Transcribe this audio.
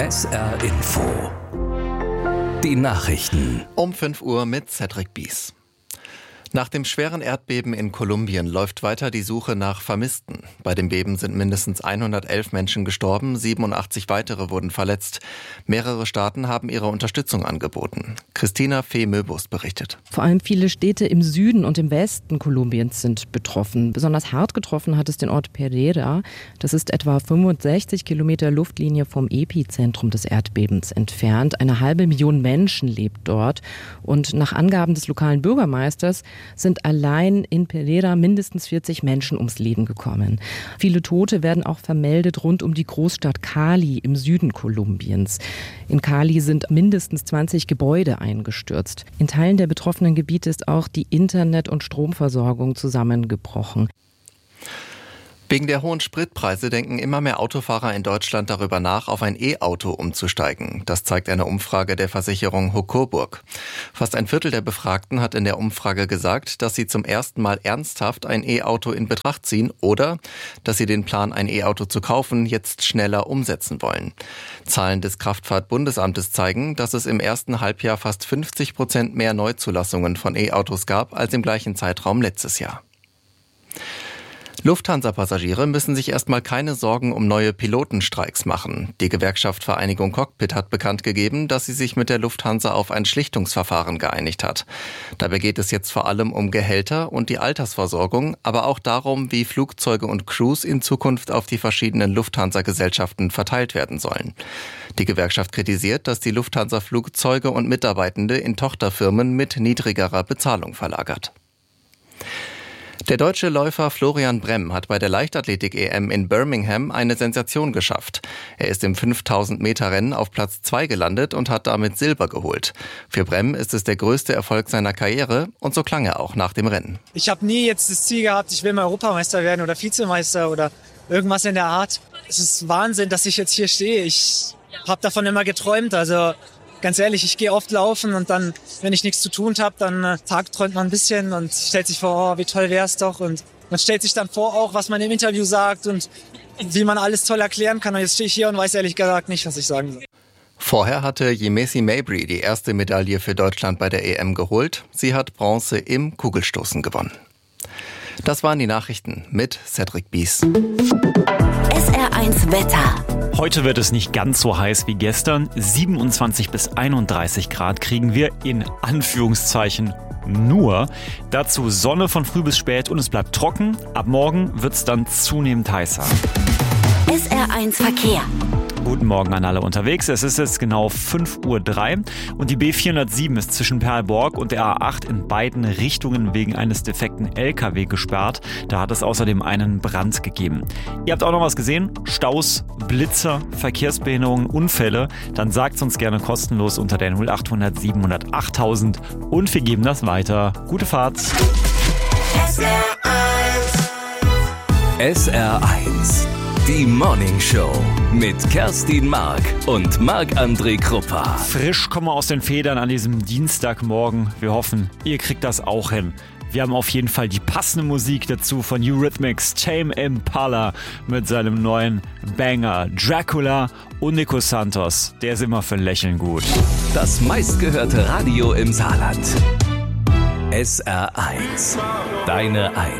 SR Info. Die Nachrichten. Um 5 Uhr mit Cedric Bies. Nach dem schweren Erdbeben in Kolumbien läuft weiter die Suche nach Vermissten. Bei dem Beben sind mindestens 111 Menschen gestorben, 87 weitere wurden verletzt. Mehrere Staaten haben ihre Unterstützung angeboten. Christina Fee-Möbus berichtet. Vor allem viele Städte im Süden und im Westen Kolumbiens sind betroffen. Besonders hart getroffen hat es den Ort Pereira. Das ist etwa 65 Kilometer Luftlinie vom Epizentrum des Erdbebens entfernt. 500.000 Menschen lebt dort. Und nach Angaben des lokalen Bürgermeisters sind allein in Pereira mindestens 40 Menschen ums Leben gekommen. Viele Tote werden auch vermeldet rund um die Großstadt Cali im Süden Kolumbiens. In Cali sind mindestens 20 Gebäude eingestürzt. In Teilen der betroffenen Gebiete ist auch die Internet- und Stromversorgung zusammengebrochen. Wegen der hohen Spritpreise denken immer mehr Autofahrer in Deutschland darüber nach, auf ein E-Auto umzusteigen. Das zeigt eine Umfrage der Versicherung HUK-Coburg. Fast ein Viertel der Befragten hat in der Umfrage gesagt, dass sie zum ersten Mal ernsthaft ein E-Auto in Betracht ziehen oder dass sie den Plan, ein E-Auto zu kaufen, jetzt schneller umsetzen wollen. Zahlen des Kraftfahrtbundesamtes zeigen, dass es im ersten Halbjahr fast 50% mehr Neuzulassungen von E-Autos gab als im gleichen Zeitraum letztes Jahr. Lufthansa-Passagiere müssen sich erstmal keine Sorgen um neue Pilotenstreiks machen. Die Gewerkschaft Vereinigung Cockpit hat bekannt gegeben, dass sie sich mit der Lufthansa auf ein Schlichtungsverfahren geeinigt hat. Dabei geht es jetzt vor allem um Gehälter und die Altersversorgung, aber auch darum, wie Flugzeuge und Crews in Zukunft auf die verschiedenen Lufthansa-Gesellschaften verteilt werden sollen. Die Gewerkschaft kritisiert, dass die Lufthansa Flugzeuge und Mitarbeitende in Tochterfirmen mit niedrigerer Bezahlung verlagert. Der deutsche Läufer Florian Bremm hat bei der Leichtathletik-EM in Birmingham eine Sensation geschafft. Er ist im 5000-Meter-Rennen auf Platz 2 gelandet und hat damit Silber geholt. Für Bremm ist es der größte Erfolg seiner Karriere und so klang er auch nach dem Rennen. Ich habe nie jetzt das Ziel gehabt, ich will mal Europameister werden oder Vizemeister oder irgendwas in der Art. Es ist Wahnsinn, dass ich jetzt hier stehe. Ich habe davon immer geträumt, also ganz ehrlich, ich gehe oft laufen und dann, wenn ich nichts zu tun habe, dann tagträumt man ein bisschen und stellt sich vor, oh, wie toll wär's doch. Und man stellt sich dann vor auch, was man im Interview sagt und wie man alles toll erklären kann. Und jetzt stehe ich hier und weiß ehrlich gesagt nicht, was ich sagen soll. Vorher hatte Yemisi Mabry die erste Medaille für Deutschland bei der EM geholt. Sie hat Bronze im Kugelstoßen gewonnen. Das waren die Nachrichten mit Cedric Bies. SR1 Wetter. Heute wird es nicht ganz so heiß wie gestern. 27 bis 31 Grad kriegen wir in Anführungszeichen nur. Dazu Sonne von früh bis spät und es bleibt trocken. Ab morgen wird es dann zunehmend heißer. SR1 Verkehr. Guten Morgen an alle unterwegs. Es ist jetzt genau 5:03 Uhr und die B407 ist zwischen Perlborg und der A8 in beiden Richtungen wegen eines defekten LKW gesperrt. Da hat es außerdem einen Brand gegeben. Ihr habt auch noch was gesehen? Staus, Blitzer, Verkehrsbehinderungen, Unfälle? Dann sagt uns gerne kostenlos unter der 0800 700 8000 und wir geben das weiter. Gute Fahrt! SR1. Die Morning Show mit Kerstin Mark und Marc-André Kruppa. Frisch kommen wir aus den Federn an diesem Dienstagmorgen. Wir hoffen, ihr kriegt das auch hin. Wir haben auf jeden Fall die passende Musik dazu von Eurythmics, Tame Impala mit seinem neuen Banger Dracula und Nico Santos. Der ist immer für ein Lächeln gut. Das meistgehörte Radio im Saarland. SR1. Deine 1.